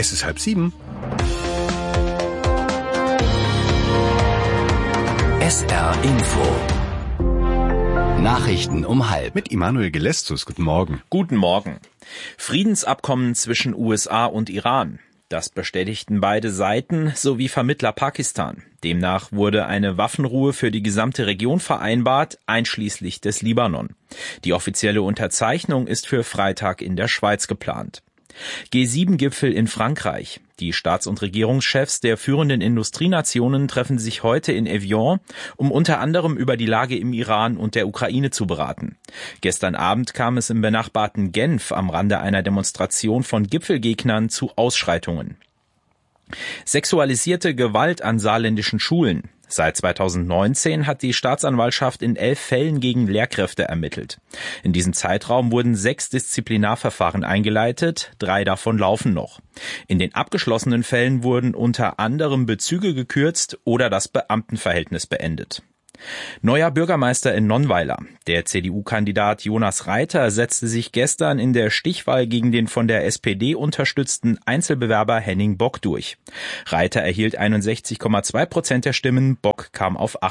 Es ist 6:30. SR Info. Nachrichten um 12:30. Mit Immanuel Gelestus. Guten Morgen. Guten Morgen. Friedensabkommen zwischen USA und Iran. Das bestätigten beide Seiten sowie Vermittler Pakistan. Demnach wurde eine Waffenruhe für die gesamte Region vereinbart, einschließlich des Libanon. Die offizielle Unterzeichnung ist für Freitag in der Schweiz geplant. G7-Gipfel in Frankreich. Die Staats- und Regierungschefs der führenden Industrienationen treffen sich heute in Evian, um unter anderem über die Lage im Iran und der Ukraine zu beraten. Gestern Abend kam es im benachbarten Genf am Rande einer Demonstration von Gipfelgegnern zu Ausschreitungen. Sexualisierte Gewalt an saarländischen Schulen. Seit 2019 hat die Staatsanwaltschaft in 11 Fällen gegen Lehrkräfte ermittelt. In diesem Zeitraum wurden 6 Disziplinarverfahren eingeleitet, 3 davon laufen noch. In den abgeschlossenen Fällen wurden unter anderem Bezüge gekürzt oder das Beamtenverhältnis beendet. Neuer Bürgermeister in Nonnweiler. Der CDU-Kandidat Jonas Reiter setzte sich gestern in der Stichwahl gegen den von der SPD unterstützten Einzelbewerber Henning Bock durch. Reiter erhielt 61,2% der Stimmen, Bock kam auf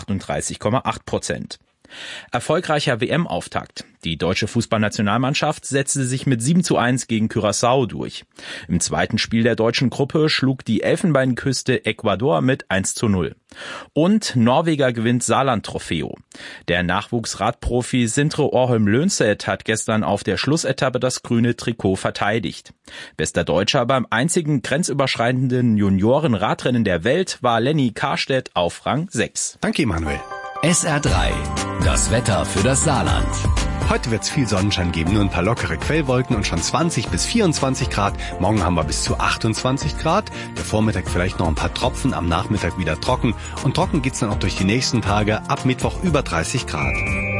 38,8%. Erfolgreicher WM-Auftakt. Die deutsche Fußballnationalmannschaft setzte sich mit 7:1 gegen Curaçao durch. Im zweiten Spiel der deutschen Gruppe schlug die Elfenbeinküste Ecuador mit 1:0. Und Norweger gewinnt Saarland-Trofeo. Der Nachwuchsradprofi Sindre Orholm-Lønseth hat gestern auf der Schlussetappe das grüne Trikot verteidigt. Bester Deutscher beim einzigen grenzüberschreitenden Junioren-Radrennen der Welt war Lenny Karstedt auf Rang 6. Danke, Immanuel. SR3. Das Wetter für das Saarland. Heute wird es viel Sonnenschein geben, nur ein paar lockere Quellwolken und schon 20 bis 24 Grad. Morgen haben wir bis zu 28 Grad. Der Vormittag vielleicht noch ein paar Tropfen, am Nachmittag wieder trocken. Und trocken geht's dann auch durch die nächsten Tage, ab Mittwoch über 30 Grad.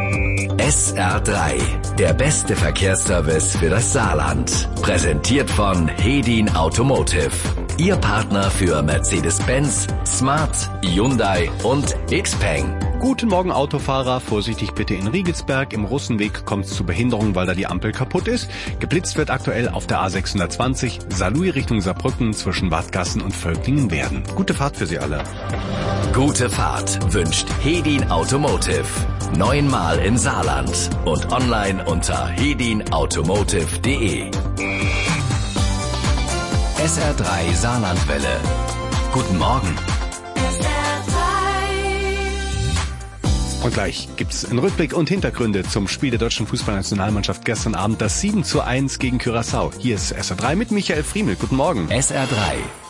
SR3. Der beste Verkehrsservice für das Saarland. Präsentiert von Hedin Automotive. Ihr Partner für Mercedes-Benz, Smart, Hyundai und Xpeng. Guten Morgen, Autofahrer. Vorsichtig bitte in Riegelsberg. Im Russenweg kommt es zu Behinderungen, weil da die Ampel kaputt ist. Geblitzt wird aktuell auf der A620, Saarlouis Richtung Saarbrücken zwischen Wadgassen und Völklingen-Werden. Gute Fahrt für Sie alle. Gute Fahrt wünscht Hedin Automotive. 9-mal im Saarland und online unter hedinautomotive.de. SR3 Saarlandwelle. Guten Morgen. Und gleich gibt's einen Rückblick und Hintergründe zum Spiel der deutschen Fußballnationalmannschaft gestern Abend, das 7:1 gegen Curaçao. Hier ist SR3 mit Michael Friemel. Guten Morgen. SR3